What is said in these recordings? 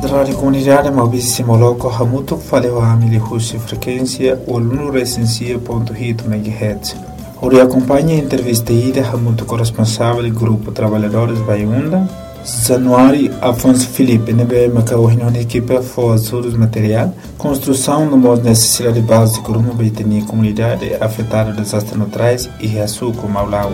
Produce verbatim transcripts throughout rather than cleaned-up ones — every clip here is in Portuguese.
Radio Comunidade Maurício Moloco Hamuto falou a Amili Husi frequência o aluno recensia ponto oito megahertz. Ori acompanha a entrevista ida Hamuto corresponsável do grupo Trabalhadores Baiunda. Januário Afonso Felipe nebe macaohino na equipe for os material construção no modo necessidade básica de uma baitania comunidade afetada por desastres naturais e açúcar Maulau.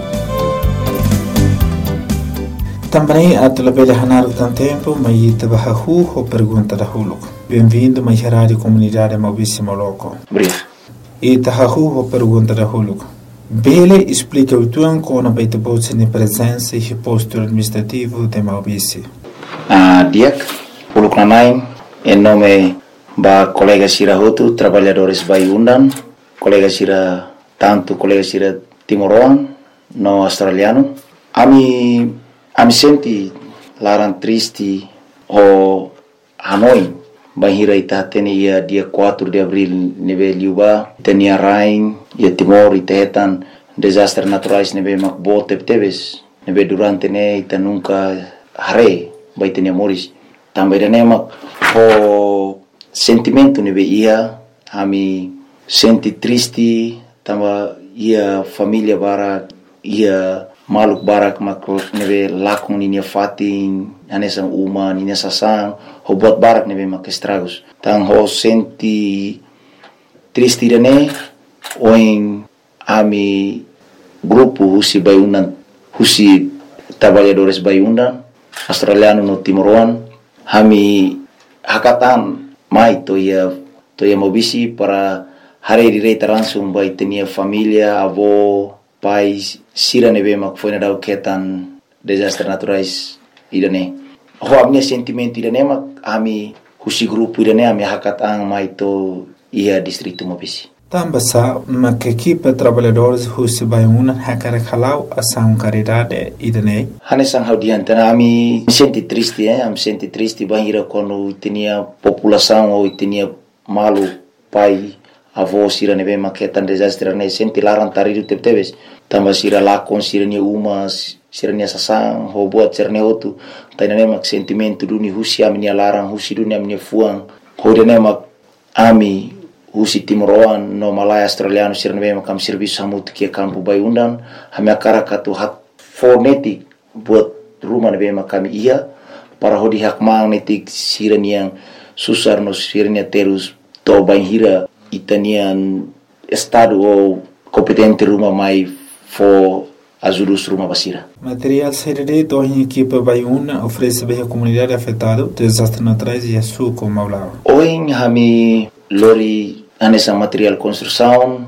Também a televela Hanar do tempo, mas trabalha ou pergunta da Huluco. Bem-vindo à Rádio Comunidade Maurício Moloco. Obrigado. E tahahu ou pergunta da Huluco. Bele explica o tuan com a baita bolsa de presença e posto administrativo de Maurício. Ah, Diak, Huluco Nanai, em nome da colega Sira Hotu, trabalhadores Baiundan, colega Sira, tanto colega Sira Timoroan, no australiano. Ami Ami senti larang triste o Hanoi bahira ita teni ia dia quatro de abril neve liuba tenia rain ia Timor ita hetan desastres naturais neve makbote teves neve durante ne ita nunca hare bai tenia moris também ne mak o sentimento neve ia ami senti triste tamba ia família bara ia maluk barak makro neve lakon ninia fatin anesan uma ninia sasang ho buat barak neve mak estragos tang ho senti triste dane oin ami grupo husi Baiundan husi trabalhadores Baiundan australiano no Timoroan hami hakatan mai to ia to ia mobisi para hari direita langsung bai tenia família avó pais sira neve mak foi na dau ketan desastres naturais idane ho amnia sentimento idane mak ami husi grupo idane ami hakatang mai to ia distrito Mobisi tambasa mak equipe trabalhadores husi Baiundan hakara khalau asam caridade idane hanesan haudiante ami senti triste eh am senti triste bahira quando tinha população ou tinha malu pai avó sira neve mak ketan desastres ne senti larang taridu tebes tamba sira lakon sira ni uma sira ni sasang ho buat sira ne otu tainane mak sentimento duni husi ami larang husi dunia ami fuang ho dene mak ami husi Timoroan no Malaya australiano sira ne mak kam serviço hamut ke kampu Baiundan hami akara katu hak fonetik buat rumah ne mak kami ia para hodi hak magnetik sira ni yang susar no sira ni terus to banhira itanian estado ou competente rumah mai for ajudus rumah basira. Material serede to em equipe Baiundan oferece bem a comunidade afetada desastres naturais e açúcar Maulau. Oin hami lori hanesan material construção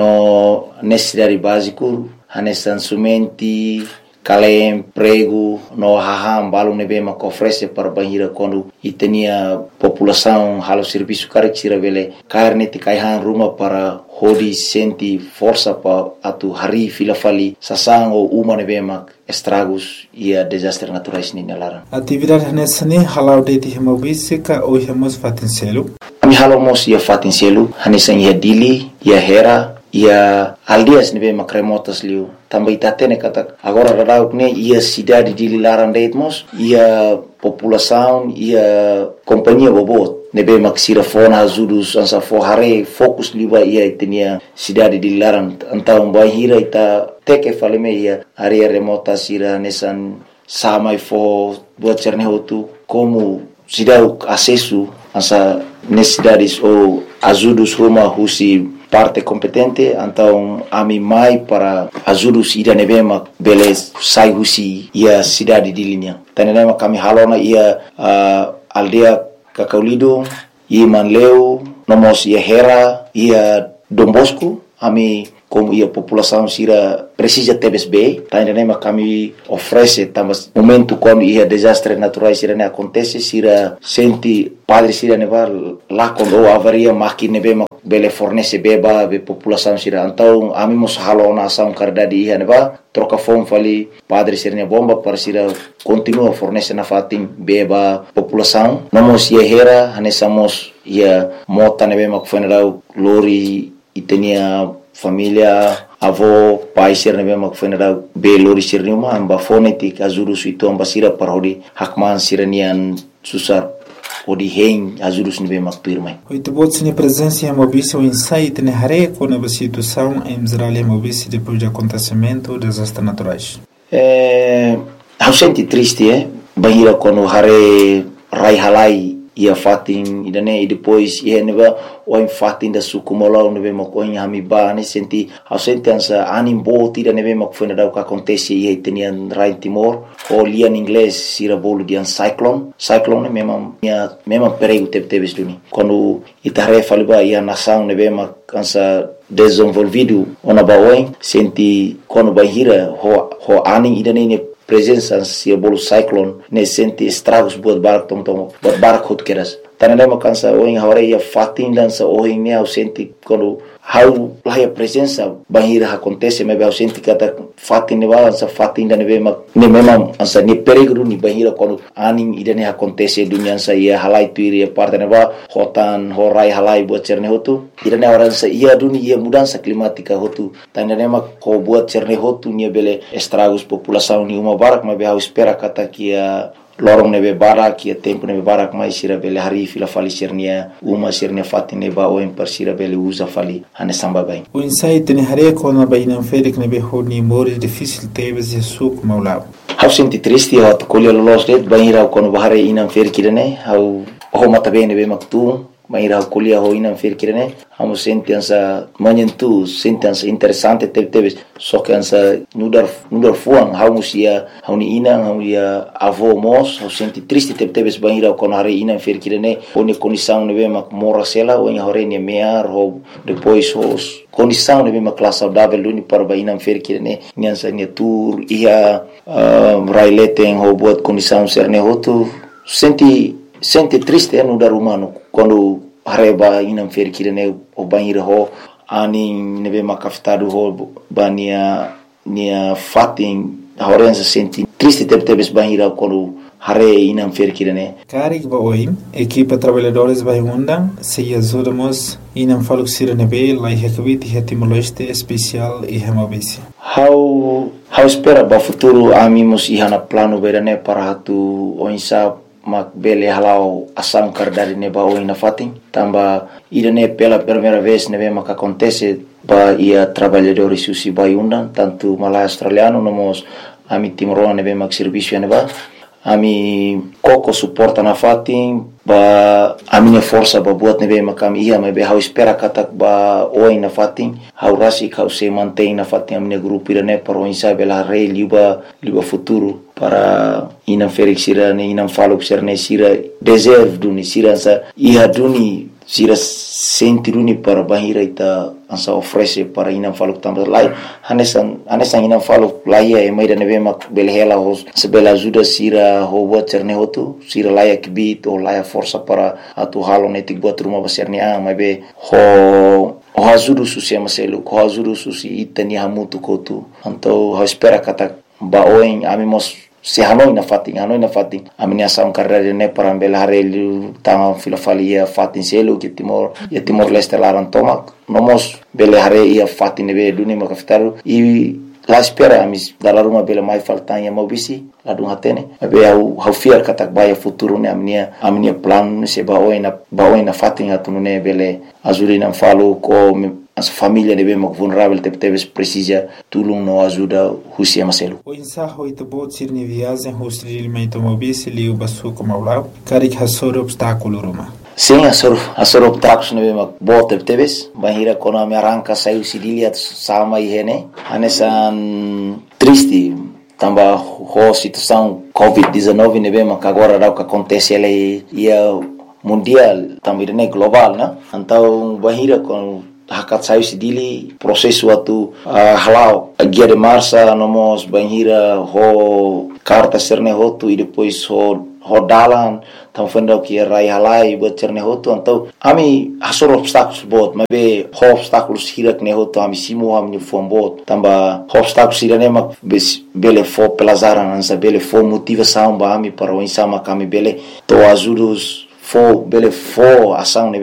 no necessidade básico hanesan sumenti kalem prego no haham balum nebe mak oferece para banhira quando itenia população halo serviço karek sira vele carne ti kaihan rumah para hodi senti força pa atu hari filafali sasang ou uma nebe mak estragos ia desastres naturais ni nalara atividade hanesani halau de ti Maurício ka o hemos fatincelo ami halomos ia fatincelo hanesan ia dili ia hera ia aldias nebe mak remotas liu também tatene kata agora radauk ne ia cidade de Lilaran Deitmos ia população ia companhia bobot nebe mak sira fona azudus ansa forhare fokus liwa ia tenia cidade de Lilaran antau bahira ita teke faleme ia area remota sira nesan samai fo buat cerne hotu como cidade acesso ansa necessidades ou azudus rumah husi parte competente então ami mai para ajudus ida nevema beles sai husi ia cidade de linha tanema kami halona ia uh, aldea Kakaulido ia Manleu nomos ia Hera ia Dombosco ami como ia população sira precisa tebes bem tanema kami oferece também momento quando ia desastres naturais sira ne acontece sira senti padre sira nevar lá quando avaria máquina nevema bele fornece beba be população sira então ami mos halona asam cardadi ia neva troca fom fali padre sira bomba para sira continua fornece na fatin beba população nomos ia hera hanesamos ia mota nevema kufenera lori itenia família avó pai sira nevema kufenera be lori sira uma amba fonetik azuru suito amba sira para hodi hakman sira nian susar o di hen ajudos ni be makpirmai. Oito bots ni presença em Mobice o insight ne hare com a situação em Israel e Mobice depois do acontecimento dos desastres naturais. É, eu senti triste, eh? Bahira quando hare rai halai ia fatin idane e depois ia neba o em fatin da sukumola nebe makoin hami ba ne senti eu senti ansa anim bot ida nebe makfuna da o que acontece ia tenian rai Timor o lia em inglês sira bolo de cyclone cyclone mesmo minha mesmo perigo teve teve duni quando itare faliba ia nação nebe makansa desenvolvido ona baoin senti quando bahira ho ho aning idane ne presença se bolo cyclone ne senti estragos buat barak tom tom buat barak hot keras tanale makansa o em hore ia fatin dança o em ne senti quando how lá a presença bahira acontece mas eu senti que tá fatin ne balança fatin da nebe mak ne memang ansa ne perigo ni bahira quando aning ida ne acontece dunia sa ia halai tuiri parte ne ba hotan horai halai buat cerne hotu ida ne orang sa ia dunia ia mudança climática hotu tanale mak ko buat cerne hotu ni bele estragos população ni uma barak mas eu espera kata que a lorong nebe barak ia tempo nebe barak mai sira bele hari fila fali sirnia uma sirnia fatin neba o em persira bele usa fali ane samba bem o insight ne hare com a baina ferik nebe honi mores difícil teves e suk maulao eu senti triste eu colher los det baira quando bahare inam ferik ne eu ho mata bem nebe maktu baira colher ho inam ferik ne amo senti ansa manyentu senti ansa interessante teve teve só que ansa nudar nudar fuang hau musia hau ni ina hau ia avô mos hau senti triste teve teve baira quando hare ina fer kirene oni condição nebe mak mora sela o em hore ne mear ho depois os condição nebe mak classe saudável uni para baina fer kirene nyansa ne tour ia raileten ho buat condição serne hotu senti senti triste no dar humano quando hareba inam fer kirene o banhira ho ani nebe makafitado ho bania nia fatin horenza senti triste teve teve banhira quando hare inam fer kirene Karik ba oi equipa trabalhadores vai undang se ajudamos inam faluk sira nebe lai hekvit hetimoleste especial e hemabisi how how espera ba futuro amimos ihana plano berane para hatu oinsa mak bele halau asam kardari ne ba oina fatin tamba idane pela primeira vez nebe mak acontece ba ia trabalhadores susi baiunda tanto malai australiano nomos ami timoroa nebe mak serviço ne ba ami koko suporta na fatin ba ami ne força ba buat nebe mak ami ia me be hau espera katak ba oina fatin hau rasi kau se mantém na fatin ami ne grupo idane para oinsa bela rei liba liba futuro para inam ferik sira ne inam falo sirne sira deserve duni sira sa iha duni sira senti duni para bahira ita ansa oferece para inam falo tambah lai hanesan hanesan inam falo lai e mai da nebe mak belhela hos sebela ajuda sira ho buat sirne hotu sira lai kibit o lai força para atu halo netik buat rumah besarne a mai be ho o ajuda susi amaselu ko ajuda susi itani hamutu kotu anto ho espera kata ba oin amimos se hanoi na fatin hanoi na fatin amini asam carreira ne para ambel harelu tanga filofalia fatin selo que timor e timor leste laran tomak nomos bele hare ia fatin be duni makaftaru e la espera amis dalar uma bele mai faltan ya mobisi la dun hatene be au hau fiar katak baya futuro ne amnia amnia plan se ba oina ba oina fatin atune bele azurina falo ko as família de bem vulnerável teve teve precisa tulum no ajuda husia maselo o insaho ito bot sirni viagem hostri limento mobisi liu basu como lá carik hasor obstáculo roma sim asor asor obstáculos ne bem bot teve teve bahira kona me arranca saiu sidilia sama ihene anesan triste tamba ho situação covid dezenove ne bem agora dá o que acontece ele ia mundial também ne global né então bahira com hakat sayu sidili prosesu atu uh, halau guia de marcha nomos banhira ho carta serne hotu e depois ho ho dalan tam fenda que rai halai buat serne hotu então ami hasor obstáculos bot mabe ho obstáculos hirak ne hotu ami simu ami fom bot tamba ho obstáculos irane mak bele fo pelazaran ansa bele fo motivação ba ami para o insama kami bele to ajudos fo bele fo ação